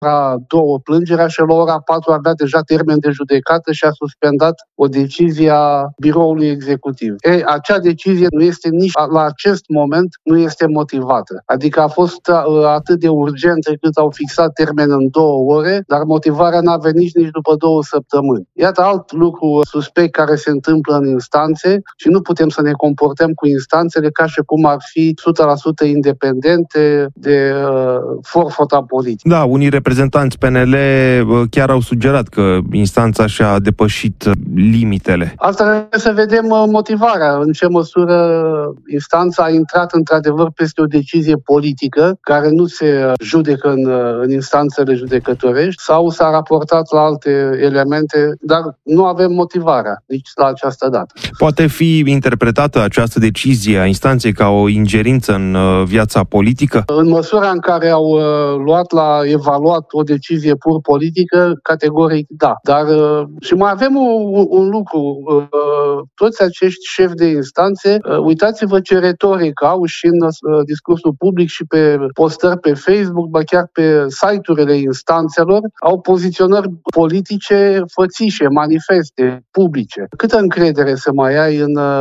2 plângerea și la ora 4 avea deja termen de judecată și a suspendat o decizie a biroului executiv. Acea decizie nu este nici la acest moment nu este motivată. Adică a fost atât de urgentă cât au fixat termen în 2 ore, dar motivarea n-a venit nici după 2 săptămâni. Iată alt lucru suspect care se întâmplă în instanțe și nu putem să ne comportăm cu instanțele ca și cum ar fi 100% independente de forfota politică. Da, unii reprezentanți PNL chiar au sugerat că instanța și-a depășit limitele. Asta trebuie să vedem motivarea, în ce măsură instanța a intrat într-adevăr peste o decizie politică care nu se judecă în instanțele judecătorești sau s-a raportat la alte elemente, dar nu avem motivarea nici la această dată. Poate fi interpretată această decizie a instanței ca o ingerință în viața politică? În măsura în care au evaluat o decizie pur politică, categoric da. Dar și mai avem un lucru. Toți acești șefi de instanțe, uitați-vă ce retorică au și în discursul public și pe postări pe Facebook, ba chiar pe site-urile instanțelor, au poziționări politice fățișe, manifeste, publice. Câtă încredere să mai ai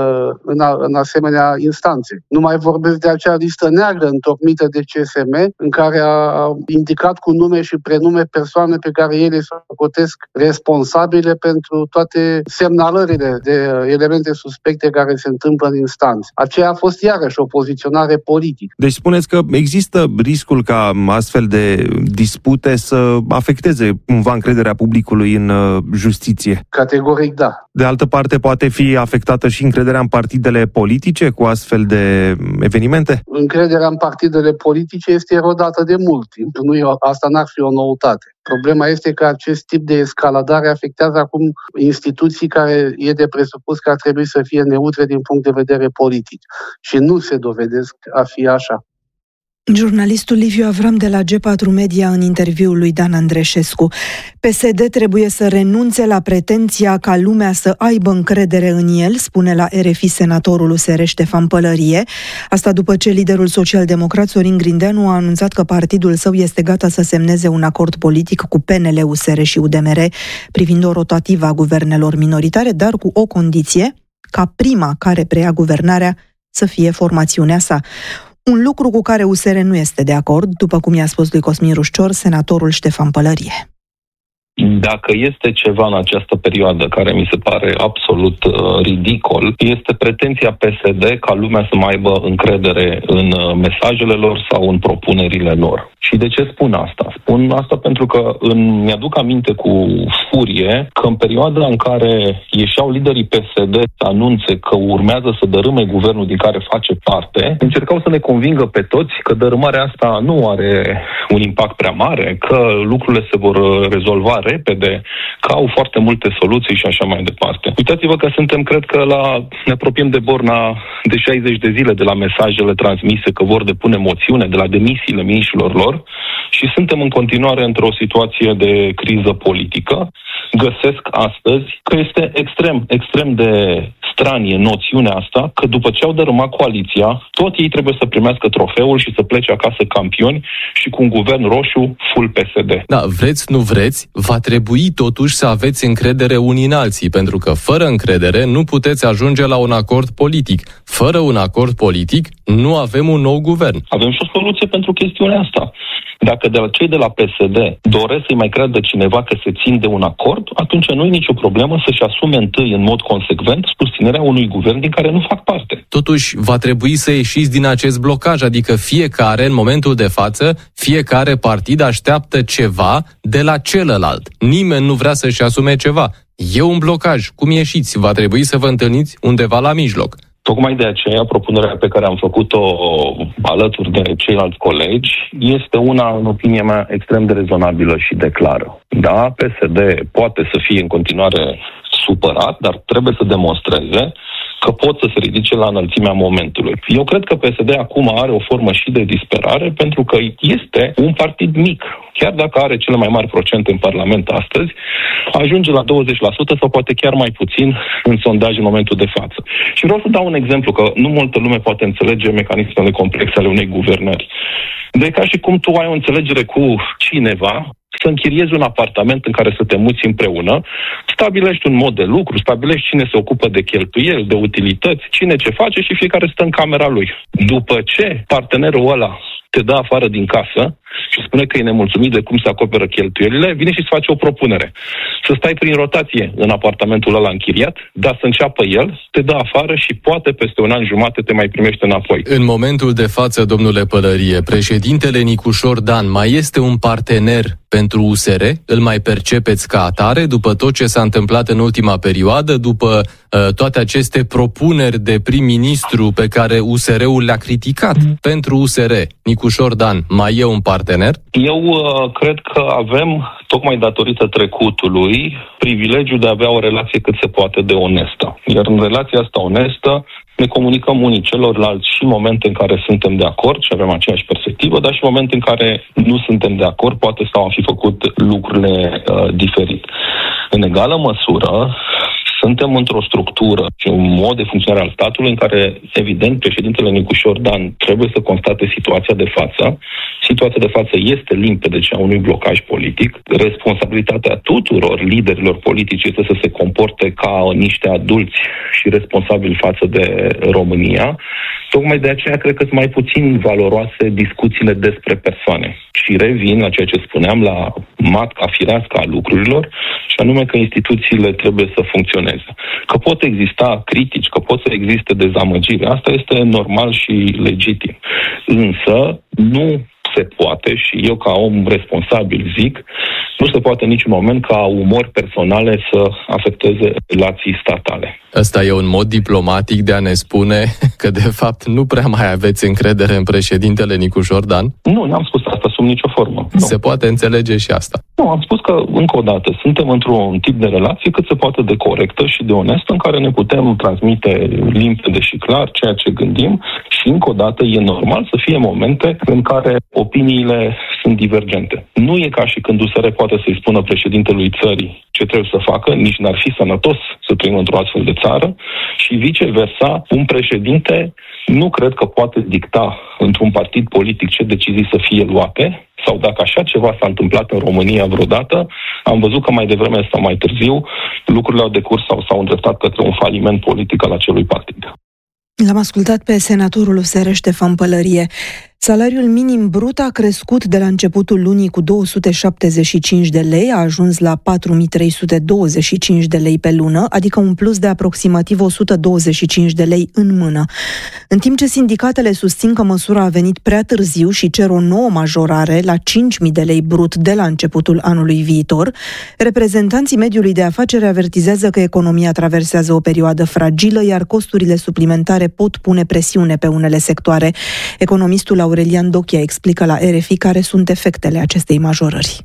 în asemenea instanțe? Nu mai vorbesc de acea listă neagră întocmită de CSM, în care a indicat cu nume și prenume persoane pe care ele se socotesc responsabile pentru toate semnalările de elemente suspecte care se întâmplă în instanțe. Aceea a fost iarăși o poziționare politică. Deci spuneți că există riscul ca astfel de dispute să afecteze cumva încrederea publicului în justiție? Categoric da. De altă parte, poate fi afectată și încrederea în partidele politice cu astfel de evenimente? Încrederea în partidele politice este erodată de mult timp. Asta n-ar fi o noutate. Problema este că acest tip de escaladare afectează acum instituții care e de presupus că ar trebui să fie neutre din punct de vedere politic. Și nu se dovedesc a fi așa. Jurnalistul Liviu Avram de la G4 Media în interviul lui Dan Andreșescu. PSD trebuie să renunțe la pretenția ca lumea să aibă încredere în el, spune la RFI senatorul USR Ștefan Pălărie. Asta după ce liderul social-democrat Sorin Grindeanu a anunțat că partidul său este gata să semneze un acord politic cu PNL, USR și UDMR privind o rotativă a guvernelor minoritare, dar cu o condiție, ca prima care preia guvernarea să fie formațiunea sa. Un lucru cu care USR nu este de acord, după cum i-a spus lui Cosmin Rușcior, senatorul Ștefan Pălărie. Dacă este ceva în această perioadă care mi se pare absolut ridicol, este pretenția PSD ca lumea să mai aibă încredere în mesajele lor sau în propunerile lor. Și de ce spun asta? Spun asta pentru că mi-aduc aminte cu furie că în perioada în care ieșeau liderii PSD să anunțe că urmează să dărâme guvernul din care face parte, încercau să ne convingă pe toți că dărâmarea asta nu are un impact prea mare, că lucrurile se vor rezolva repede, că au foarte multe soluții și așa mai departe. Uitați-vă că suntem, cred că ne apropiem de borna de 60 de zile de la mesajele transmise că vor depune moțiune, de la demisiile miniștrilor lor și suntem în continuare într-o situație de criză politică. Găsesc astăzi că este extrem de stranie noțiunea asta că după ce au dărâmat coaliția, tot ei trebuie să primească trofeul și să plece acasă campioni și cu un guvern roșu full PSD. Da, vreți, nu vreți, va trebui totuși să aveți încredere unii în alții, pentru că fără încredere nu puteți ajunge la un acord politic. Fără un acord politic nu avem un nou guvern. Avem și o soluție pentru chestiunea asta. Dacă cei de la PSD doresc să-i mai creadă cineva că se țin de un acord, atunci nu e nicio problemă să-și asume întâi în mod consecvent susținerea unui guvern din care nu fac parte. Totuși, va trebui să ieșiți din acest blocaj, adică fiecare, în momentul de față, fiecare partid așteaptă ceva de la celălalt. Nimeni nu vrea să-și asume ceva. E un blocaj. Cum ieșiți? Va trebui să vă întâlniți undeva la mijloc. Tocmai de aceea, propunerea pe care am făcut-o alături de ceilalți colegi este una, în opinia mea, extrem de rezonabilă și de clară. Da, PSD poate să fie în continuare supărat, dar trebuie să demonstreze că pot să se ridice la înălțimea momentului. Eu cred că PSD acum are o formă și de disperare pentru că este un partid mic. Chiar dacă are cele mai mari procente în Parlament astăzi, ajunge la 20% sau poate chiar mai puțin în sondaj în momentul de față. Și vreau să dau un exemplu, că nu multă lume poate înțelege mecanismele complexe ale unei guvernări. De ca și cum tu ai o înțelegere cu cineva să închiriezi un apartament în care să te muți împreună, stabilești un mod de lucru, stabilești cine se ocupă de cheltuieli, de utilități, cine ce face și fiecare stă în camera lui. După ce partenerul ăla te dă afară din casă și spune că e nemulțumit de cum se acoperă cheltuielile, vine și îți face o propunere. Să stai prin rotație în apartamentul ăla închiriat, dar să înceapă el, te dă afară și poate peste un an jumate te mai primește înapoi. În momentul de față, domnule Pălărie, președintele Nicușor Dan mai este un partener pentru USR? Îl mai percepeți ca atare după tot ce s-a întâmplat în ultima perioadă, după toate aceste propuneri de prim-ministru pe care USR-ul le-a criticat? Pentru USR, Nicușor Dan mai e un partener? Eu cred că avem, tocmai datorită trecutului, privilegiul de a avea o relație cât se poate de onestă. Iar în relația asta onestă ne comunicăm unii celorlalți și momente în care suntem de acord și avem aceeași perspectivă, dar și momente în care nu suntem de acord, poate sau am fi făcut lucrurile diferit. În egală măsură, suntem într-o structură și un mod de funcționare al statului în care, evident, președintele Nicușor Dan trebuie să constate situația de față. Situația de față este limpede, cea unui blocaj politic. Responsabilitatea tuturor liderilor politici este să se comporte ca niște adulți și responsabili față de România. Tocmai de aceea cred că sunt mai puțin valoroase discuțiile despre persoane. Și revin la ceea ce spuneam, la matca firească a lucrurilor, și anume că instituțiile trebuie să funcționeze. Că pot exista critici, că pot să existe dezamăgiri. Asta este normal și legitim. Însă nu se poate, și eu ca om responsabil zic, nu se poate în niciun moment ca umori personale să afecteze relații statale. Ăsta e un mod diplomatic de a ne spune că de fapt nu prea mai aveți încredere în președintele Nicușor Dan? Nu, n-am spus asta sub nicio formă. Se poate înțelege și asta. Nu, am spus că, încă o dată, suntem într-un tip de relație cât se poate de corectă și de onestă, în care ne putem transmite limpede și clar ceea ce gândim și, încă o dată, e normal să fie momente în care opiniile sunt divergente. Nu e ca și când USR poate să-i spună președintelui țării ce trebuie să facă, nici n-ar fi sănătos să trăim într-o astfel de țară, și viceversa, un președinte nu cred că poate dicta într-un partid politic ce decizii să fie luate, sau dacă așa ceva s-a întâmplat în România vreodată, am văzut că mai devreme sau mai târziu lucrurile au decurs sau s-au îndreptat către un faliment politic al acelui partid. L-am ascultat pe senatorul USR Ștefan Pălărie. Salariul minim brut a crescut de la începutul lunii cu 275 de lei, a ajuns la 4.325 de lei pe lună, adică un plus de aproximativ 125 de lei în mână. În timp ce sindicatele susțin că măsura a venit prea târziu și cer o nouă majorare la 5.000 de lei brut de la începutul anului viitor, reprezentanții mediului de afaceri avertizează că economia traversează o perioadă fragilă, iar costurile suplimentare pot pune presiune pe unele sectoare. Economistul Aurelian Dochia explică la RFI care sunt efectele acestei majorări.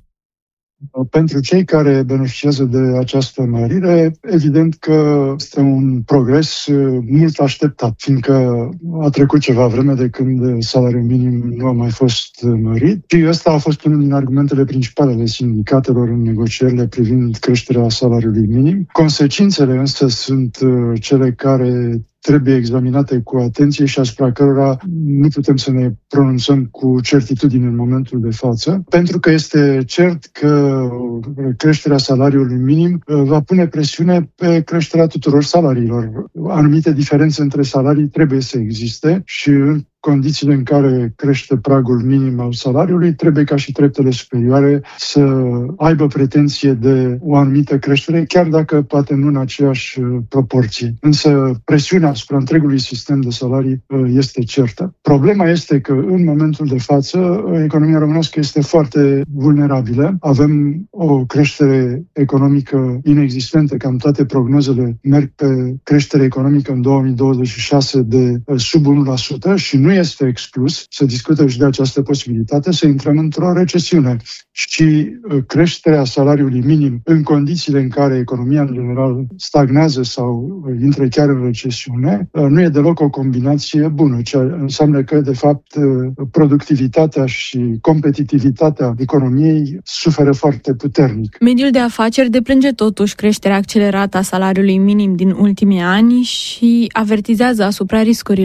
Pentru cei care beneficiază de această mărire, evident că este un progres mult așteptat, fiindcă a trecut ceva vreme de când salariul minim nu a mai fost mărit și ăsta a fost unul din argumentele principale ale sindicatelor în negocierile privind creșterea salariului minim. Consecințele însă sunt cele care trebuie examinate cu atenție și asupra cărora nu putem să ne pronunțăm cu certitudine în momentul de față, pentru că este cert că creșterea salariului minim va pune presiune pe creșterea tuturor salariilor. Anumite diferențe între salarii trebuie să existe și în condițiile în care crește pragul minim al salariului, trebuie ca și treptele superioare să aibă pretenție de o anumită creștere, chiar dacă poate nu în aceeași proporție. Însă presiunea asupra întregului sistem de salarii este certă. Problema este că în momentul de față economia românească este foarte vulnerabilă. Avem o creștere economică inexistentă, cam toate prognozele merg pe creștere economică în 2026 de sub 1% și nu este exclus, se discută și de această posibilitate, să intrăm într-o recesiune. Și creșterea salariului minim în condițiile în care economia în general stagnează sau intră chiar în recesiune, nu e deloc o combinație bună, ceea înseamnă că, de fapt, productivitatea și competitivitatea economiei suferă foarte puternic. Mediul de afaceri deplânge totuși creșterea accelerată a salariului minim din ultimii ani și avertizează asupra riscurilor.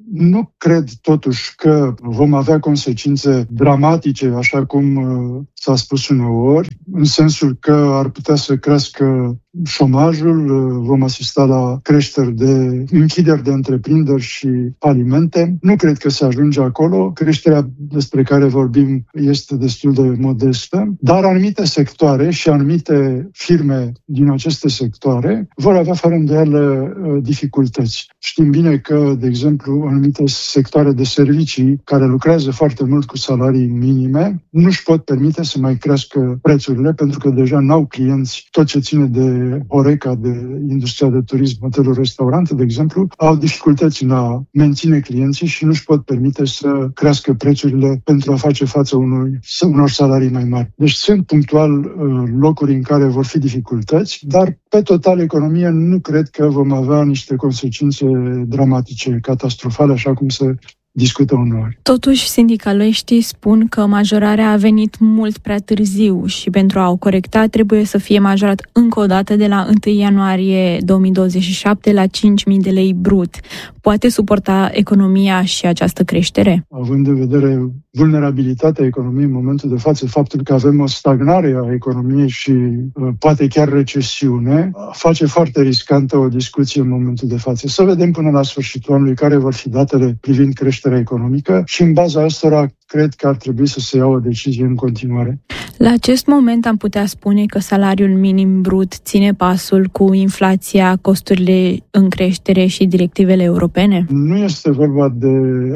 Nu cred totuși că vom avea consecințe dramatice, așa cum s-a spus uneori, în sensul că ar putea să crească șomajul, vom asista la creșteri de închideri de întreprinderi și falimente. Nu cred că se ajunge acolo. Creșterea despre care vorbim este destul de modestă, dar anumite sectoare și anumite firme din aceste sectoare vor avea fără îndoială dificultăți. Știm bine că, de exemplu, anumite sectoare de servicii care lucrează foarte mult cu salarii minime nu își pot permite să mai crească prețurile pentru că deja n-au clienți. Tot ce ține de Horeca, de industria de turism, hoteluri, restaurante, de exemplu, au dificultăți în a menține clienții și nu își pot permite să crească prețurile pentru a face față unor salarii mai mari. Deci sunt punctual locuri în care vor fi dificultăți, dar pe total economia nu cred că vom avea niște consecințe dramatice, catastrofale, așa cum se discută uneori. Totuși, sindicaliștii spun că majorarea a venit mult prea târziu și pentru a o corecta trebuie să fie majorat încă o dată de la 1 ianuarie 2027 la 5.000 de lei brut. Poate suporta economia și această creștere? Având în vedere vulnerabilitatea economiei în momentul de față, faptul că avem o stagnare a economiei și poate chiar recesiune, face foarte riscantă o discuție în momentul de față. Să vedem până la sfârșitul anului care vor fi datele privind creșterea economică și în baza ăstora cred că ar trebui să se ia o decizie în continuare. La acest moment am putea spune că salariul minim brut ține pasul cu inflația, costurile în creștere și directivele europene? Nu este vorba de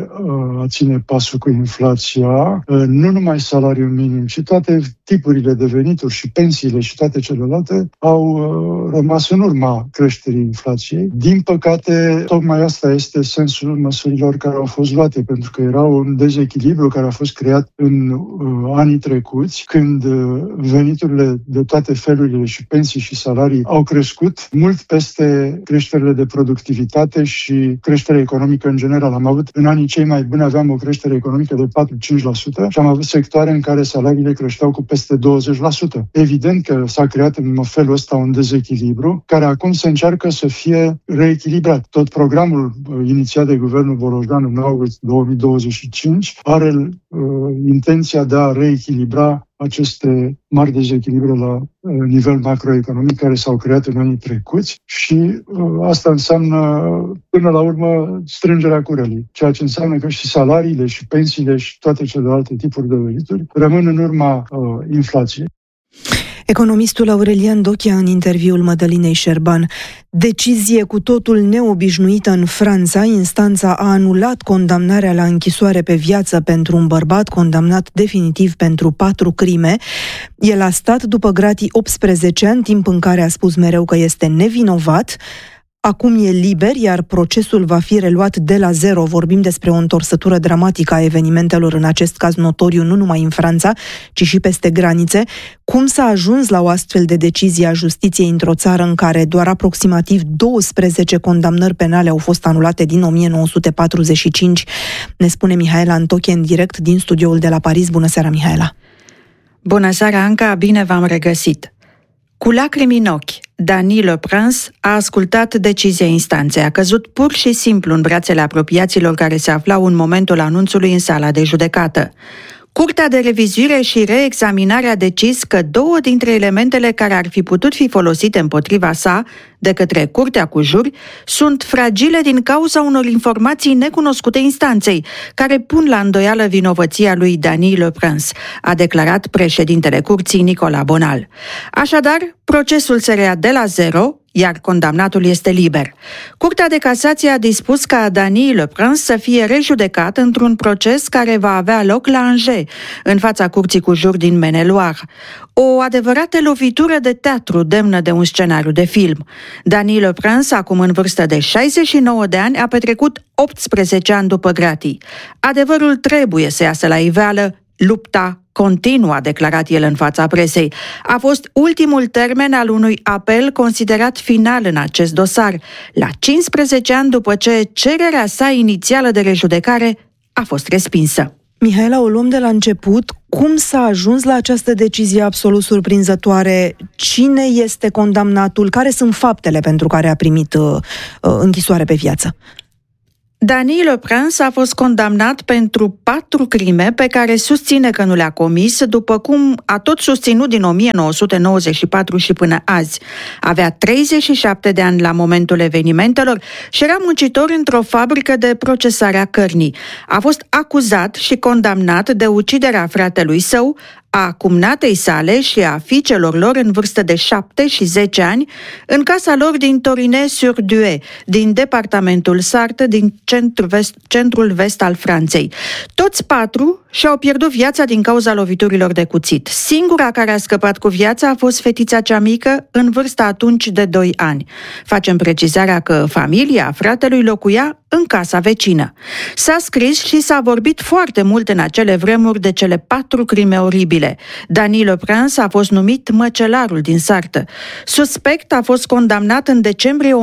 a ține pasul cu inflația, nu numai salariul minim, ci toate tipurile de venituri și pensiile și toate celelalte au rămas în urma creșterii inflației. Din păcate, tocmai asta este sensul măsurilor care au fost luate, pentru că era un dezechilibru care a fost creat în anii trecuți, când veniturile de toate felurile și pensii și salarii au crescut mult peste creșterile de productivitate și creșterea economică în general. Am avut în anii cei mai buni, aveam o creștere economică de 4-5% și am avut sectoare în care salariile creșteau cu peste 20%. Evident că s-a creat în felul ăsta un dezechilibru care acum se încearcă să fie reechilibrat. Tot programul inițiat de guvernul Bolojan în august 2025 are intenția de a reechilibra aceste mari dezechilibre la nivel macroeconomic care s-au creat în anii trecuți și asta înseamnă până la urmă strângerea curelii, ceea ce înseamnă că și salariile și pensiile și toate celelalte tipuri de venituri rămân în urma inflației. Economistul Aurelian Dochia în interviul Mădălinei Șerban. Decizie cu totul neobișnuită în Franța, instanța a anulat condamnarea la închisoare pe viață pentru un bărbat condamnat definitiv pentru 4 crime. El a stat după gratii 18 ani, timp în care a spus mereu că este nevinovat. Acum e liber, iar procesul va fi reluat de la zero. Vorbim despre o întorsătură dramatică a evenimentelor, în acest caz notoriu nu numai în Franța, ci și peste granițe. Cum s-a ajuns la o astfel de decizie a justiției într-o țară în care doar aproximativ 12 condamnări penale au fost anulate din 1945? Ne spune Mihaela Antoche în direct din studioul de la Paris. Bună seara, Mihaela! Bună seara, Anca! Bine v-am regăsit! Cu lacrimi în ochi, Dany Le Prince a ascultat decizia instanței. A căzut pur și simplu în brațele apropiaților care se aflau în momentul anunțului în sala de judecată. Curtea de revizuire și reexaminare a decis că 2 dintre elementele care ar fi putut fi folosite împotriva sa de către Curtea cu juri sunt fragile din cauza unor informații necunoscute instanței, care pun la îndoială vinovăția lui Dany Le Prince, a declarat președintele curții Nicolas Bonal. Așadar, procesul se reia de la zero, iar condamnatul este liber. Curtea de casație a dispus ca Dany Le Prince să fie rejudecat într-un proces care va avea loc la Angers, în fața curții cu juri din Maine-et-Loire. O adevărată lovitură de teatru demnă de un scenariu de film. Dany Le Prince, acum în vârstă de 69 de ani, a petrecut 18 ani după gratii. Adevărul trebuie să iasă la iveală, lupta continuă, a declarat el în fața presei. A fost ultimul termen al unui apel considerat final în acest dosar, la 15 ani după ce cererea sa inițială de rejudecare a fost respinsă. Mihaela, o luăm de la început. Cum s-a ajuns la această decizie absolut surprinzătoare? Cine este condamnatul? Care sunt faptele pentru care a primit închisoare pe viață? Dany Le Prince a fost condamnat pentru 4 crime pe care susține că nu le-a comis, după cum a tot susținut din 1994 și până azi. Avea 37 de ani la momentul evenimentelor și era muncitor într-o fabrică de procesare a cărnii. A fost acuzat și condamnat de uciderea fratelui său, a cumnatei sale și a fiicelor lor în vârstă de 7 și 10 ani, în casa lor din Torinay-sur-Dué, din departamentul Sarthe, din centrul vest al Franței. Toți 4 și-au pierdut viața din cauza loviturilor de cuțit. Singura care a scăpat cu viața a fost fetița cea mică, în vârstă atunci de 2 ani. Facem precizarea că familia fratelui locuia în casa vecină. S-a scris și s-a vorbit foarte mult în acele vremuri de cele 4 crime oribile. Dany Le Prince a fost numit măcelarul din Sarthe. Suspect a fost condamnat în decembrie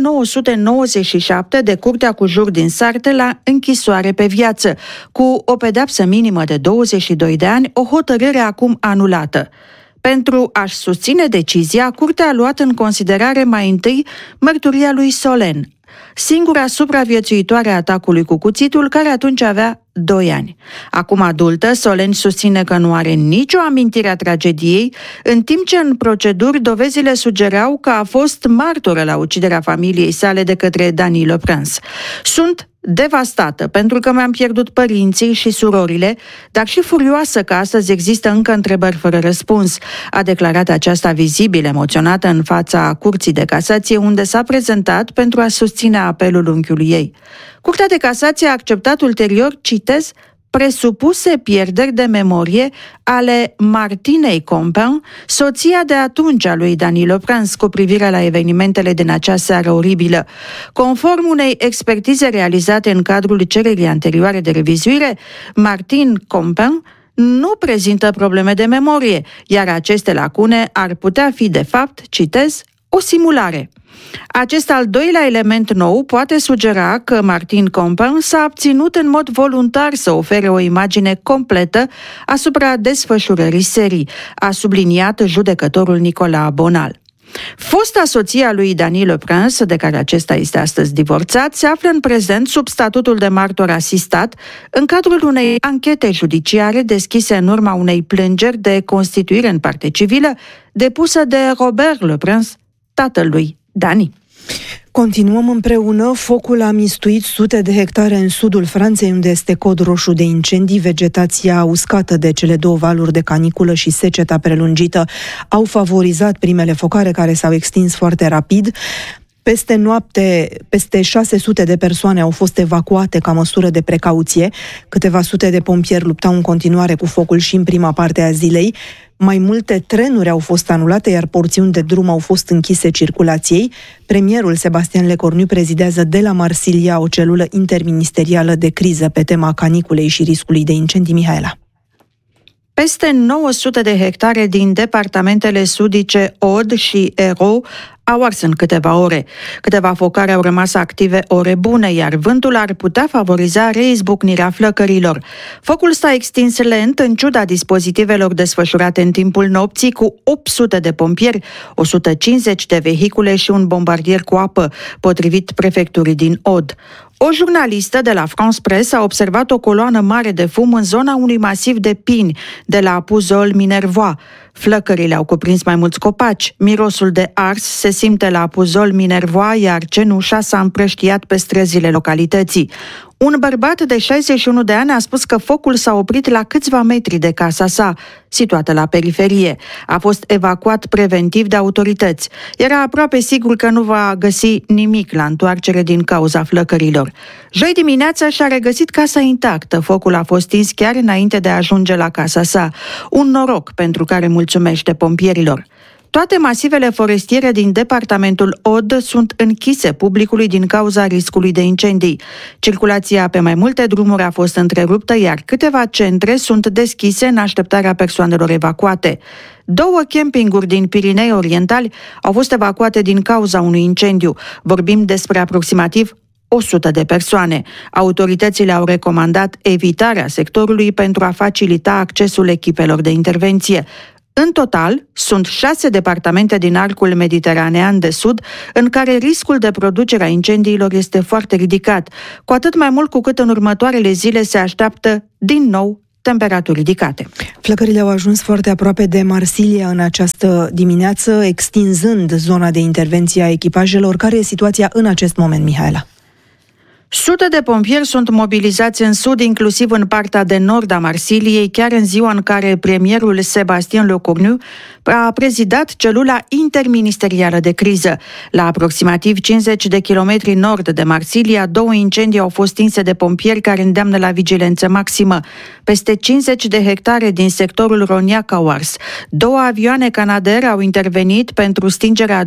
1997 de Curtea cu Jur din Sarthe la închisoare pe viață, cu o pedeapsă minimă de 22 de ani, o hotărâre acum anulată. Pentru a-și susține decizia, Curtea a luat în considerare mai întâi mărturia lui Solène, singura supraviețuitoare a atacului cu cuțitul, care atunci avea 2 ani. Acum adultă, Solène susține că nu are nicio amintire a tragediei, în timp ce în proceduri dovezile sugerau că a fost martoră la uciderea familiei sale de către Dany Le Prince. Sunt devastată pentru că mi-am pierdut părinții și surorile, dar și furioasă că astăzi există încă întrebări fără răspuns, a declarat aceasta vizibil emoționată în fața Curții de Casație, unde s-a prezentat pentru a susține apelul unchiului ei. Curtea de Casație a acceptat ulterior, citez, presupuse pierderi de memorie ale Martinei Compin, soția de atunci a lui Dany Le Prince, cu privire la evenimentele din acea seară oribilă. Conform unei expertize realizate în cadrul cererii anterioare de revizuire, Martine Compin nu prezintă probleme de memorie, iar aceste lacune ar putea fi, de fapt, citez, o simulare. Acest al doilea element nou poate sugera că Martine Compin s-a abținut în mod voluntar să ofere o imagine completă asupra desfășurării serii, a subliniat judecătorul Nicolas Bonal. Fosta soție a lui Dany Le Prince, de care acesta este astăzi divorțat, se află în prezent sub statutul de martor asistat în cadrul unei anchete judiciare deschise în urma unei plângeri de constituire în parte civilă depusă de Robert Le Prince, tatăl lui Dany. Continuăm împreună. Focul a mistuit sute de hectare în sudul Franței, unde este cod roșu de incendii. Vegetația uscată de cele 2 valuri de caniculă și seceta prelungită au favorizat primele focare, care s-au extins foarte rapid. Peste noapte, peste 600 de persoane au fost evacuate ca măsură de precauție. Câteva sute de pompieri luptau în continuare cu focul și în prima parte a zilei. Mai multe trenuri au fost anulate, iar porțiuni de drum au fost închise circulației. Premierul Sébastien Lecornu prezidează de la Marsilia o celulă interministerială de criză pe tema caniculei și riscului de incendii. Mihaela. Peste 900 de hectare din departamentele sudice Aude și Hérault au ars în câteva ore. Câteva focare au rămas active ore bune, iar vântul ar putea favoriza reizbucnirea flăcărilor. Focul s-a extins lent, în ciuda dispozitivelor desfășurate în timpul nopții, cu 800 de pompieri, 150 de vehicule și un bombardier cu apă, potrivit prefecturii din Aude. O jurnalistă de la France Press a observat o coloană mare de fum în zona unui masiv de pini de la Puzol-Minervois. Flăcările au cuprins mai mulți copaci. Mirosul de ars se simte la Puzol-Minervois, iar cenușa s-a împrăștiat pe străzile localității. Un bărbat de 61 de ani a spus că focul s-a oprit la câțiva metri de casa sa, situată la periferie. A fost evacuat preventiv de autorități. Era aproape sigur că nu va găsi nimic la întoarcere din cauza flăcărilor. Joi dimineața și-a regăsit casa intactă. Focul a fost stins chiar înainte de a ajunge la casa sa. Un noroc pentru care mulțumește pompierilor. Toate masivele forestiere din departamentul Aude sunt închise publicului din cauza riscului de incendii. Circulația pe mai multe drumuri a fost întreruptă, iar câteva centre sunt deschise în așteptarea persoanelor evacuate. 2 campinguri din Pirinei Orientali au fost evacuate din cauza unui incendiu. Vorbim despre aproximativ 100 de persoane. Autoritățile au recomandat evitarea sectorului pentru a facilita accesul echipelor de intervenție. În total, sunt 6 departamente din arcul mediteranean de sud în care riscul de producere a incendiilor este foarte ridicat, cu atât mai mult cu cât în următoarele zile se așteaptă din nou temperaturi ridicate. Flăcările au ajuns foarte aproape de Marsilia în această dimineață, extinzând zona de intervenție a echipajelor. Care e situația în acest moment, Mihaela? Sute de pompieri sunt mobilizați în sud, inclusiv în partea de nord a Marsiliei, chiar în ziua în care premierul Sébastien Lecornu a prezidat celula interministerială de criză. La aproximativ 50 de kilometri nord de Marsilia, 2 incendii au fost stinse de pompieri care îndeamnă la vigilență maximă. Peste 50 de hectare din sectorul Roniac au ars. 2 avioane Canadair au intervenit pentru stingerea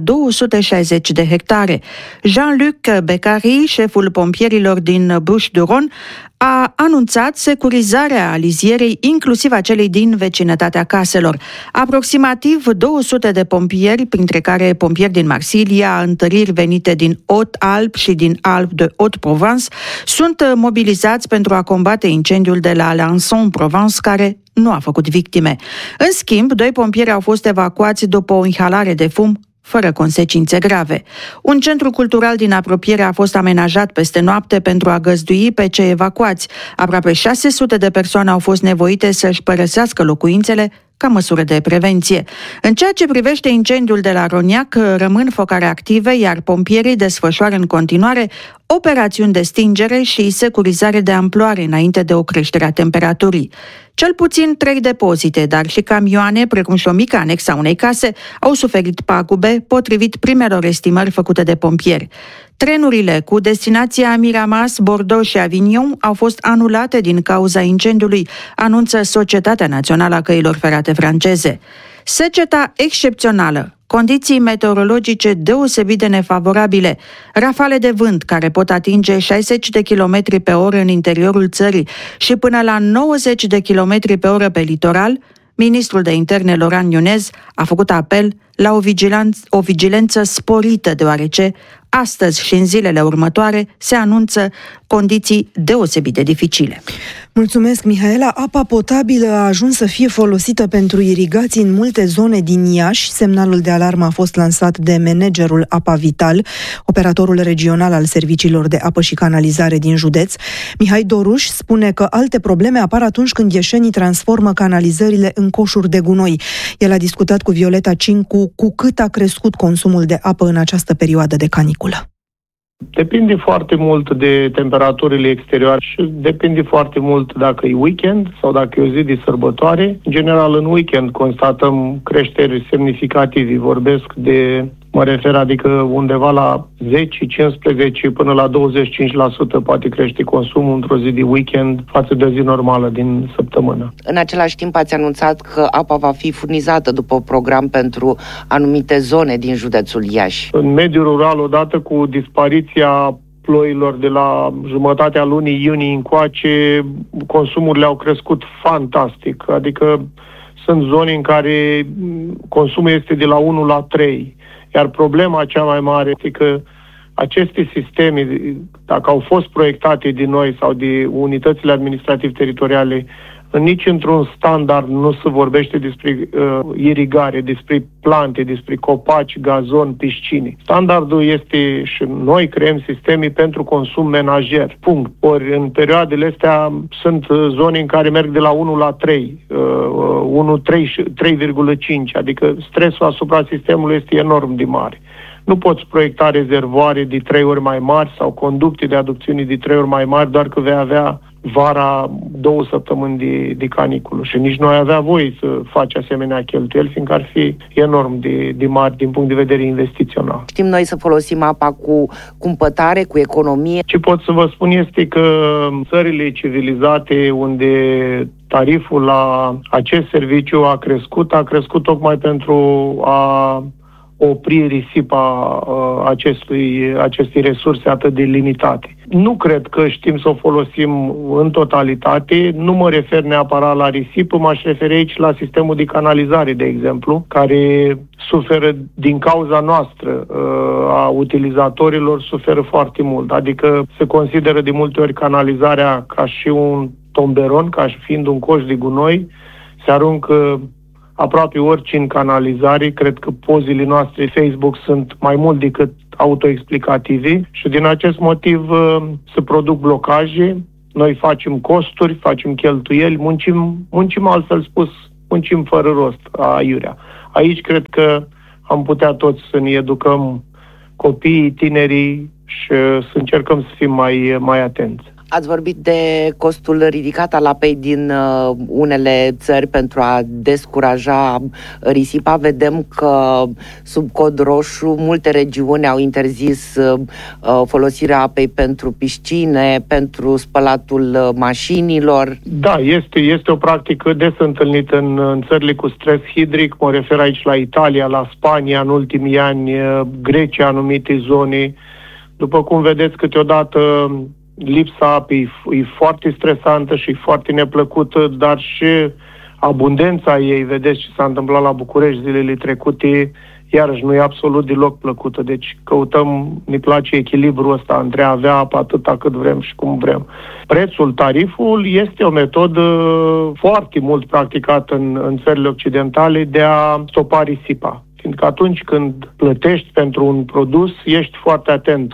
260 de hectare. Jean-Luc Beccari, șeful pompierilor din Bouches-du-Rhône, a anunțat securizarea alizierei, inclusiv a celei din vecinătatea caselor. Aproximativ 200 de pompieri, printre care pompieri din Marsilia, întăriri venite din Haute-Alpes și din Alpes-de-Haute-Provence, sunt mobilizați pentru a combate incendiul de la Alençon-Provence, care nu a făcut victime. În schimb, 2 pompieri au fost evacuați după o inhalare de fum fără consecințe grave. Un centru cultural din apropiere a fost amenajat peste noapte pentru a găzdui pe cei evacuați. Aproape 600 de persoane au fost nevoite să-și părăsească locuințele ca măsură de prevenție. În ceea ce privește incendiul de la Roniac, rămân focare active, iar pompierii desfășoară în continuare operațiuni de stingere și securizare de amploare înainte de o creștere a temperaturii. Cel puțin 3 depozite, dar și camioane, precum și o mică anexă a unei case, au suferit pagube, potrivit primelor estimări făcute de pompieri. Trenurile cu destinația Miramas, Bordeaux și Avignon au fost anulate din cauza incendiului, anunță Societatea Națională a Căilor Ferate franceze. Seceta excepțională, condiții meteorologice deosebit de nefavorabile, rafale de vânt care pot atinge 60 de km pe oră în interiorul țării și până la 90 de km pe oră pe litoral, ministrul de interne Laurent Nunez a făcut apel la o vigilență sporită, deoarece astăzi și în zilele următoare se anunță condiții deosebit de dificile. Mulțumesc, Mihaela. Apa potabilă a ajuns să fie folosită pentru irigații în multe zone din Iași. Semnalul de alarmă a fost lansat de managerul Apa Vital, operatorul regional al serviciilor de apă și canalizare din județ. Mihai Doruș spune că alte probleme apar atunci când ieșenii transformă canalizările în coșuri de gunoi. El a discutat cu Violeta Cincu cu cât a crescut consumul de apă în această perioadă de caniculă. Depinde foarte mult de temperaturile exterioare și depinde foarte mult dacă e weekend sau dacă e o zi de sărbătoare. În general, în weekend constatăm creșteri semnificative. Vorbesc de, mă refer, adică undeva la 10, 15 până la 25% poate crește consumul într-o zi de weekend față de o zi normală din săptămână. În același timp ați anunțat că apa va fi furnizată după un program pentru anumite zone din județul Iași. În mediul rural, odată cu dispariția ploilor de la jumătatea lunii iunie încoace, consumurile au crescut fantastic. Adică sunt zone în care consumul este de la 1 la 3. Iar problema cea mai mare este că aceste sisteme, dacă au fost proiectate de noi sau de unitățile administrativ-teritoriale, nici într-un standard nu se vorbește despre irigare, despre plante, despre copaci, gazon, piscine. Standardul este și noi creăm sisteme pentru consum menajer. Punct. Ori în perioadele astea sunt zone în care merg de la 1 la 3, 3,5, adică stresul asupra sistemului este enorm de mare. Nu poți proiecta rezervoare de 3 ori mai mari sau conducte de aducțiune de 3 ori mai mari doar că vei avea vara 2 săptămâni de caniculă și nici nu ai avea voie să faci asemenea cheltuieli, fiindcă ar fi enorm de mari din punct de vedere investițional. Știm noi să folosim apa cu cumpătare, cu economie. Ce pot să vă spun este că țările civilizate unde tariful la acest serviciu a crescut tocmai pentru a opri risipa acestei resurse atât de limitate. Nu cred că știm să o folosim în totalitate, nu mă refer neapărat la risipă, m-aș referi aici la sistemul de canalizare, de exemplu, care suferă din cauza noastră, a utilizatorilor, suferă foarte mult. Adică se consideră de multe ori canalizarea ca și un tomberon, ca și fiind un coș de gunoi, se aruncă aproape orice în canalizare. Cred că pozele noastre Facebook sunt mai mult decât autoexplicative și din acest motiv se produc blocaje. Noi facem costuri, facem cheltuieli, muncim altfel spus, muncim fără rost, aiurea. Aici cred că am putea toți să ne educăm copiii, tinerii și să încercăm să fim mai atenți. Ați vorbit de costul ridicat al apei din unele țări pentru a descuraja risipa. Vedem că sub cod roșu multe regiuni au interzis folosirea apei pentru piscine, pentru spălatul mașinilor. Da, este o practică des întâlnită în țările cu stres hidric. Mă refer aici la Italia, la Spania în ultimii ani, Grecia, anumite zone. După cum vedeți, câteodată lipsa apei e foarte stresantă și foarte neplăcută, dar și abundența ei, vedeți ce s-a întâmplat la București zilele trecute, iarăși nu e absolut deloc plăcută. Deci ne place echilibrul ăsta între a avea apă atâta cât vrem și cum vrem. Prețul, tariful este o metodă foarte mult practicată în țările occidentale de a stopa risipa. Fiindcă atunci când plătești pentru un produs, ești foarte atent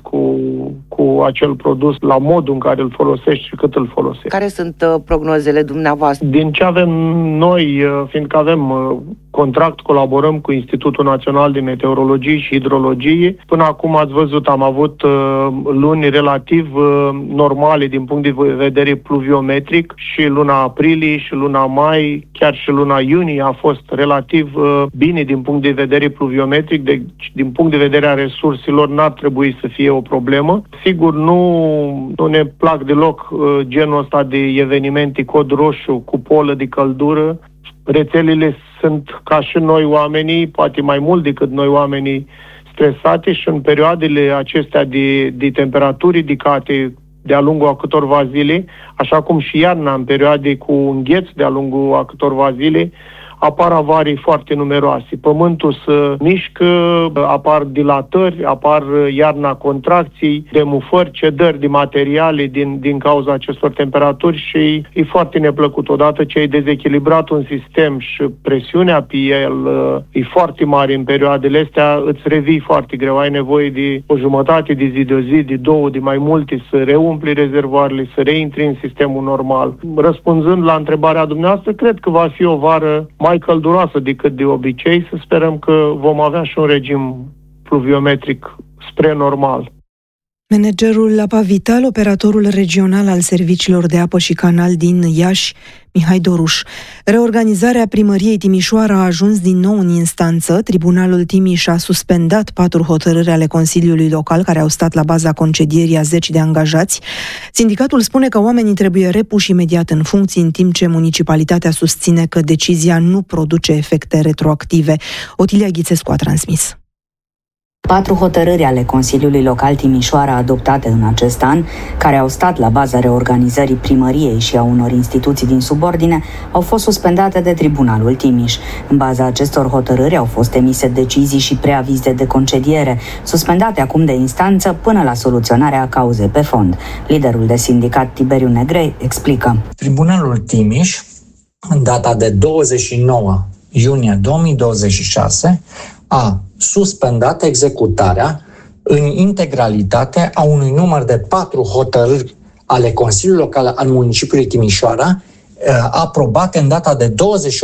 cu acel produs, la modul în care îl folosești și cât îl folosești. Care sunt prognozele dumneavoastră? Din ce avem noi, fiindcă avem contract, colaborăm cu Institutul Național de Meteorologie și Hidrologie. Până acum ați văzut, am avut luni relativ normale din punct de vedere pluviometric și luna aprilie și luna mai, chiar și luna iunie a fost relativ bine din punct de vedere pluviometric, deci din punct de vedere a resurselor n-ar trebui să fie o problemă. Sigur, nu ne plac deloc genul ăsta de evenimente cod roșu cu polă de căldură. Rețelele sunt ca și noi oamenii, poate mai mult decât noi oamenii, stresate și în perioadele acestea de temperaturi ridicate de-a lungul a câtorva zile, așa cum și iarna în perioade cu îngheț de-a lungul a câtorva zile, apar avarii foarte numeroase. Pământul se mișcă, apar dilatări, apar iarna contracții, demufări, cedări de materiale din cauza acestor temperaturi și e foarte neplăcut. Odată ce ai dezechilibrat un sistem și presiunea pe el e foarte mare în perioadele astea, îți revii foarte greu. Ai nevoie de o jumătate de zi, de o zi, de două, de mai multe, să reumpli rezervoarele, să reintri în sistemul normal. Răspunzând la întrebarea dumneavoastră, cred că va fi o vară mai călduroasă decât de obicei, să sperăm că vom avea și un regim pluviometric spre normal. Managerul Apa Vital, operatorul regional al serviciilor de apă și canal din Iași, Mihai Doruș. Reorganizarea primăriei Timișoara a ajuns din nou în instanță. Tribunalul Timiș a suspendat 4 hotărâri ale Consiliului Local care au stat la baza concedierii a 10 de angajați. Sindicatul spune că oamenii trebuie repuși imediat în funcții, în timp ce municipalitatea susține că decizia nu produce efecte retroactive. Otilia Ghițescu a transmis. 4 hotărâri ale Consiliului Local Timișoara adoptate în acest an, care au stat la baza reorganizării primăriei și a unor instituții din subordine, au fost suspendate de Tribunalul Timiș. În baza acestor hotărâri au fost emise decizii și preavize de concediere, suspendate acum de instanță până la soluționarea cauzei pe fond. Liderul de sindicat Tiberiu Negrei explică. Tribunalul Timiș, în data de 29 iunie 2026, a suspendat executarea în integralitate a unui număr de 4 hotărâri ale Consiliului Local al municipiului Timișoara, aprobate în data de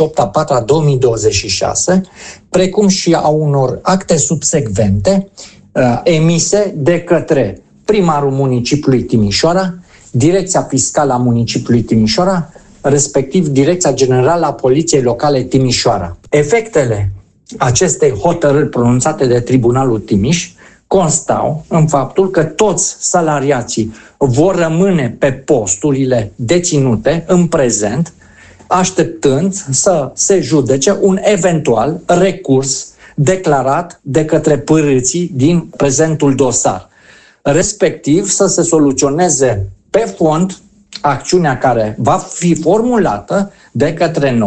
28/4/2026, precum și a unor acte subsecvente emise de către primarul municipiului Timișoara, Direcția Fiscală a municipiului Timișoara, respectiv Direcția Generală a Poliției Locale Timișoara. Efectele acestei hotărâri pronunțate de Tribunalul Timiș constau în faptul că toți salariații vor rămâne pe posturile deținute în prezent, așteptând să se judece un eventual recurs declarat de către părâții din prezentul dosar, respectiv să se soluționeze pe fond acțiunea care va fi formulată de către noi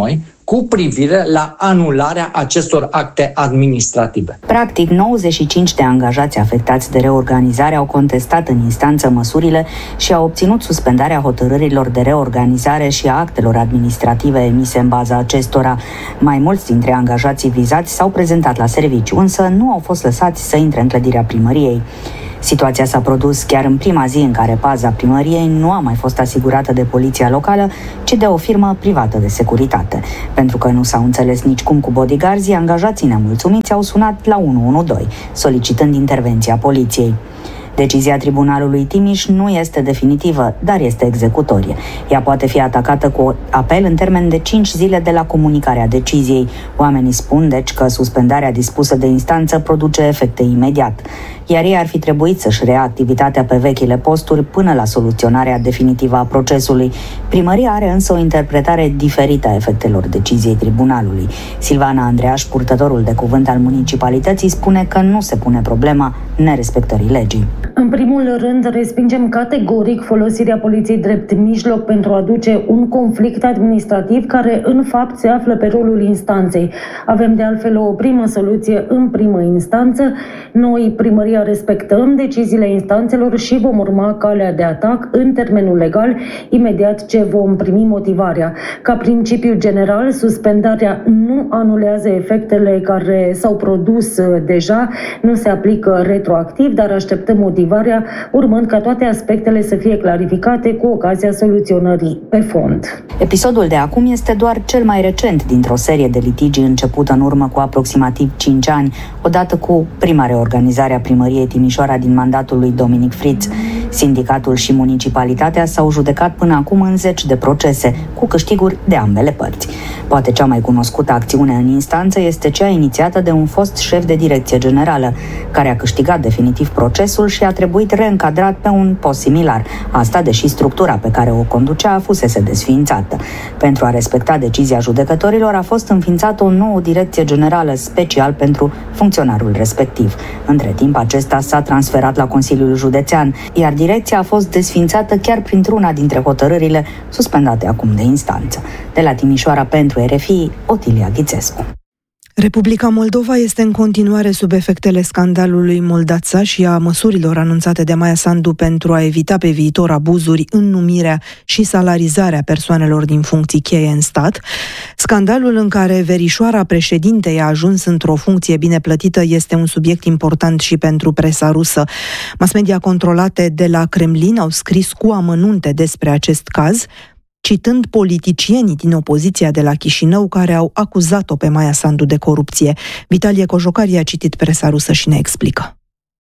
cu privire la anularea acestor acte administrative. Practic, 95 de angajați afectați de reorganizare au contestat în instanță măsurile și au obținut suspendarea hotărârilor de reorganizare și a actelor administrative emise în baza acestora. Mai mulți dintre angajații vizați s-au prezentat la serviciu, însă nu au fost lăsați să intre în clădirea primăriei. Situația s-a produs chiar în prima zi în care paza primăriei nu a mai fost asigurată de poliția locală, ci de o firmă privată de securitate. Pentru că nu s-au înțeles nicicum cu bodyguardii, angajații nemulțumiți au sunat la 112, solicitând intervenția poliției. Decizia Tribunalului Timiș nu este definitivă, dar este executorie. Ea poate fi atacată cu apel în termen de 5 zile de la comunicarea deciziei. Oamenii spun, deci, că suspendarea dispusă de instanță produce efecte imediat, iar ei ar fi trebuit să-și rea activitatea pe vechile posturi până la soluționarea definitivă a procesului. Primăria are însă o interpretare diferită a efectelor deciziei Tribunalului. Silvana Andreaș, purtătorul de cuvânt al municipalității, spune că nu se pune problema nerespectării legii. În primul rând, respingem categoric folosirea poliției drept mijloc pentru a aduce un conflict administrativ care, în fapt, se află pe rolul instanței. Avem, de altfel, o primă soluție în primă instanță. Noi, primăria, respectăm deciziile instanțelor și vom urma calea de atac în termenul legal imediat ce vom primi motivarea. Ca principiu general, suspendarea nu anulează efectele care s-au produs deja, nu se aplică retroactiv, dar așteptăm motivarea, urmând ca toate aspectele să fie clarificate cu ocazia soluționării pe fond. Episodul de acum este doar cel mai recent dintr-o serie de litigi începută în urmă cu aproximativ 5 ani, odată cu prima reorganizare a primăriei Timișoara din mandatul lui Dominic Fritz. Sindicatul și municipalitatea s-au judecat până acum în 10 de procese, cu câștiguri de ambele părți. Poate cea mai cunoscută acțiune în instanță este cea inițiată de un fost șef de direcție generală, care a câștigat definitiv procesul și a trebuit reîncadrat pe un post similar, asta deși structura pe care o conducea fusese desființată. Pentru a respecta decizia judecătorilor a fost înființată o nouă direcție generală special pentru funcționarul respectiv. Între timp, acesta s-a transferat la Consiliul Județean, iar direcția a fost desființată chiar printr-una dintre hotărârile suspendate acum de instanță. De la Timișoara pentru RFI, Otilia Ghițescu. Republica Moldova este în continuare sub efectele scandalului Moldața și a măsurilor anunțate de Maia Sandu pentru a evita pe viitor abuzuri în numirea și salarizarea persoanelor din funcții cheie în stat. Scandalul în care verișoara președintei a ajuns într-o funcție bine plătită este un subiect important și pentru presa rusă. Mass media controlate de la Kremlin au scris cu amănunte despre acest caz, citând politicienii din opoziția de la Chișinău care au acuzat-o pe Maia Sandu de corupție. Vitalie Cojocari a citit presa rusă și ne explică.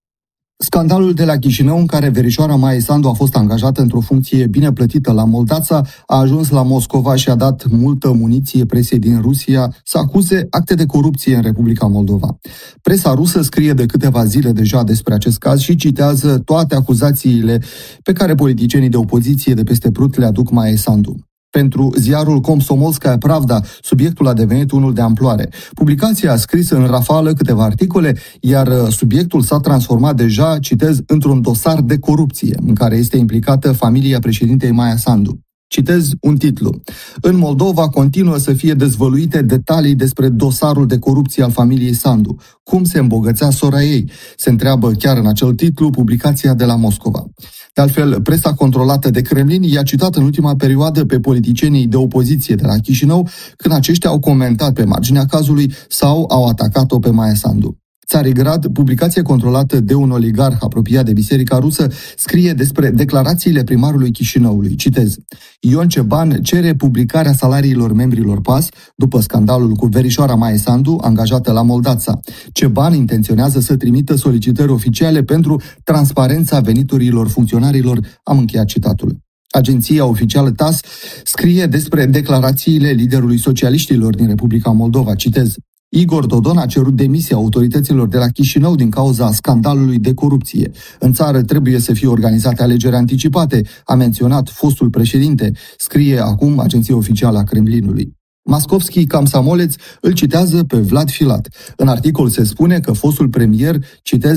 Scandalul de la Chișinău, în care verișoara Maia Sandu a fost angajată într-o funcție bine plătită la Moldața, a ajuns la Moscova și a dat multă muniție presei din Rusia să acuze acte de corupție în Republica Moldova. Presa rusă scrie de câteva zile deja despre acest caz și citează toate acuzațiile pe care politicienii de opoziție de peste Prut le aduc Maia Sandu. Pentru ziarul Komsomolskaya Pravda, subiectul a devenit unul de amploare. Publicația a scris în rafală câteva articole, iar subiectul s-a transformat deja, citez, într-un dosar de corupție, în care este implicată familia președintei Maia Sandu. Citez un titlu. În Moldova continuă să fie dezvăluite detalii despre dosarul de corupție al familiei Sandu. Cum se îmbogățea sora ei? Se întreabă chiar în acel titlu publicația de la Moscova. De altfel, presa controlată de Kremlin i-a citat în ultima perioadă pe politicienii de opoziție de la Chișinău când aceștia au comentat pe marginea cazului sau au atacat-o pe Maia Sandu. Țarigrad, publicație controlată de un oligarh apropiat de Biserica Rusă, scrie despre declarațiile primarului Chișinăului. Citez. Ion Ceban cere publicarea salariilor membrilor PAS după scandalul cu verișoara Maia Sandu, angajată la Moldața. Ceban intenționează să trimită solicitări oficiale pentru transparența veniturilor funcționarilor. Am încheiat citatul. Agenția oficială TASS scrie despre declarațiile liderului socialiștilor din Republica Moldova. Citez. Igor Dodon a cerut demisia autorităților de la Chișinău din cauza scandalului de corupție. În țară trebuie să fie organizate alegeri anticipate, a menționat fostul președinte, scrie acum agenția oficială a Kremlinului. Mascovski Kamsamoleț îl citează pe Vlad Filat. În articol se spune că fostul premier, citez,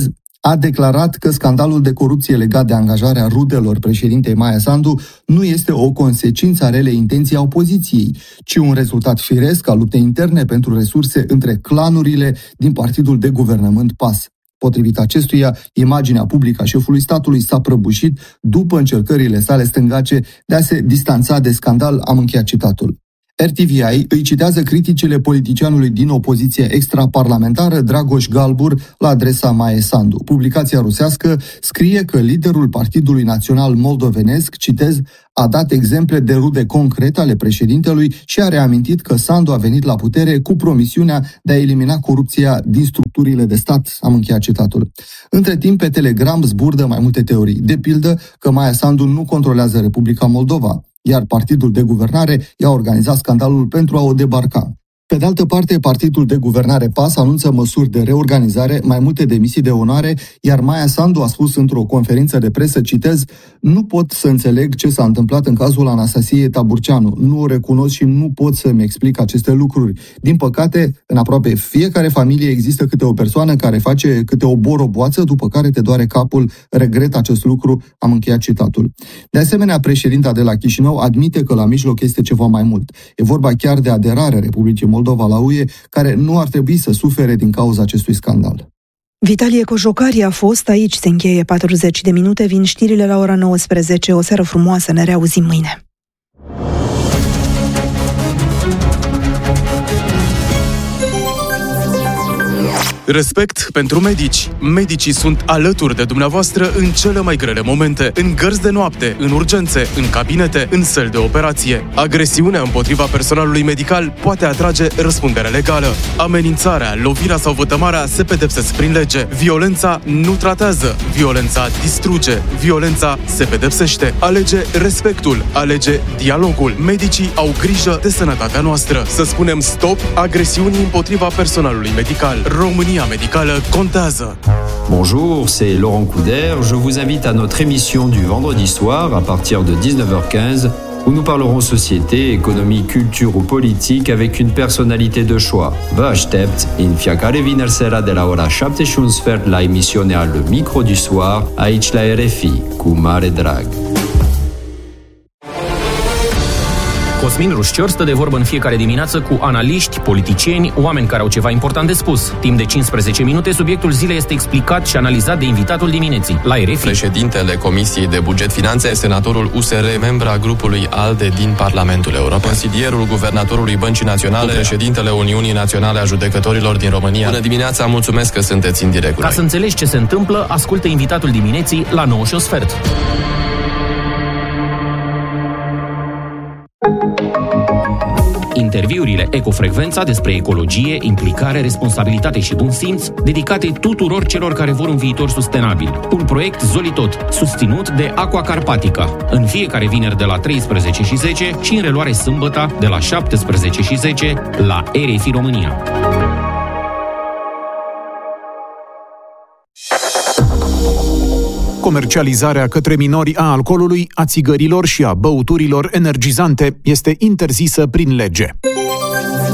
a declarat că scandalul de corupție legat de angajarea rudelor președintei Maia Sandu nu este o consecință a relei intenții a opoziției, ci un rezultat firesc al luptei interne pentru resurse între clanurile din partidul de guvernământ PAS. Potrivit acestuia, imaginea publică a șefului statului s-a prăbușit după încercările sale stângace de a se distanța de scandal, am încheiat citatul. RTVI îi citează criticile politicianului din opoziția extraparlamentară Dragoș Galbur la adresa Maia Sandu. Publicația rusească scrie că liderul Partidului Național Moldovenesc, citez, a dat exemple de rude concrete ale președintelui și a reamintit că Sandu a venit la putere cu promisiunea de a elimina corupția din structurile de stat, am încheiat citatul. Între timp, pe Telegram zburdă mai multe teorii. De pildă că Maia Sandu nu controlează Republica Moldova, iar partidul de guvernare i-a organizat scandalul pentru a o debarca. Pe de altă parte, partidul de guvernare PAS anunță măsuri de reorganizare, mai multe demisii de onoare, iar Maia Sandu a spus într-o conferință de presă, citez, nu pot să înțeleg ce s-a întâmplat în cazul Anastasiei Taburceanu. Nu o recunosc și nu pot să-mi explic aceste lucruri. Din păcate, în aproape fiecare familie există câte o persoană care face câte o boroboață, după care te doare capul, regret acest lucru, am încheiat citatul. De asemenea, președinta de la Chișinău admite că la mijloc este ceva mai mult. E vorba chiar de aderarea Republicii Moldova la UE, care nu ar trebui să sufere din cauza acestui scandal. Vitalie Cojocari a fost, aici se încheie 40 de minute, vin știrile la ora 19, o seară frumoasă, ne reauzim mâine. Respect pentru medici. Medicii sunt alături de dumneavoastră în cele mai grele momente, în gărzi de noapte, în urgențe, în cabinete, în săli de operație. Agresiunea împotriva personalului medical poate atrage răspundere legală. Amenințarea, lovirea sau vătămarea se pedepsesc prin lege. Violența nu tratează, violența distruge, violența se pedepsește. Alege respectul, alege dialogul. Medicii au grijă de sănătatea noastră. Să spunem stop agresiunii împotriva personalului medical. România médicale contează. Bonjour, c'est Laurent Couder. Je vous invite à notre émission du vendredi soir à partir de 19h15 où nous parlerons société, économie, culture ou politique avec une personnalité de choix. Vă aștept în fiecare vineri seara de la ora 7:15 la emisiunea Le Micro du Soir aici la RFI, cu mare drag. Cosmin Rușcior stă de vorbă în fiecare dimineață cu analiști, politicieni, oameni care au ceva important de spus. Timp de 15 minute, subiectul zilei este explicat și analizat de invitatul dimineții. La RFI. Președintele Comisiei de Buget Finanțe, senatorul USR, membra grupului ALDE din Parlamentul European, consilierul guvernatorului Băncii Naționale, președintele Uniunii Naționale a Judecătorilor din România. Bună dimineața, mulțumesc că sunteți în direct. Ca să înțelegi ce se întâmplă, ascultă invitatul dimineții la 9:15. Interviurile Ecofrecvența despre ecologie, implicare, responsabilitate și bun simț, dedicate tuturor celor care vor un viitor sustenabil. Un proiect Zolitot, susținut de Aqua Carpatica. În fiecare vineri de la 13:10 și în reluare sâmbătă de la 17:10 la RFI România. Comercializarea către minori a alcoolului, a țigărilor și a băuturilor energizante este interzisă prin lege.